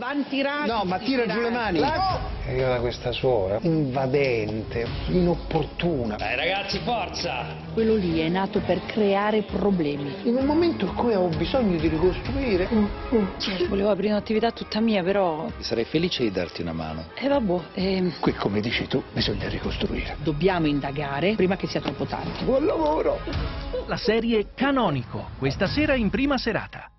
l'antiracket. No, ma tira giù le mani. Io da questa suora, invadente, inopportuna. Dai ragazzi, forza! Quello lì è nato per creare problemi. In un momento in cui avevo bisogno di ricostruire. Volevo aprire un'attività tutta mia, però... Sarei felice di darti una mano. Vabbè, Qui, come dici tu, bisogna ricostruire. dobbiamo indagare prima che sia troppo tardi. Buon lavoro! La serie Canonico, questa sera in prima serata.